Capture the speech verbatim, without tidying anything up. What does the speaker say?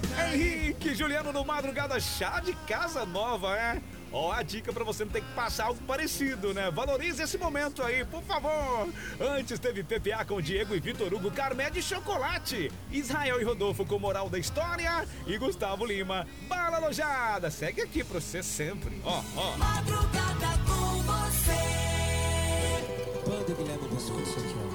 Henrique, Juliano no Madrugada, chá de casa nova, é? Ó, a dica pra você não ter que passar algo parecido, né? Valorize esse momento aí, por favor. Antes teve P P A com Diego e Vitor Hugo, Carmé de chocolate. Israel e Rodolfo com Moral da História. E Gustavo Lima, Bala Alojada. Segue aqui pra você sempre. Ó, ó. Madrugada com você. Banda Guilherme Buscoso aqui, ó.